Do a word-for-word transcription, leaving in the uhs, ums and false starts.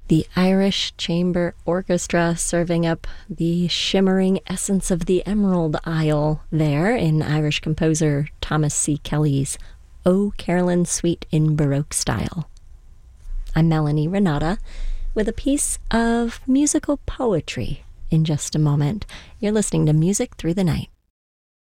The Irish Chamber Orchestra serving up the shimmering essence of the Emerald Isle there in Irish composer Thomas C. Kelly's O Carolyn Suite in Baroque style. I'm Melanie Renata with a piece of musical poetry in just a moment. You're listening to Music Through the Night.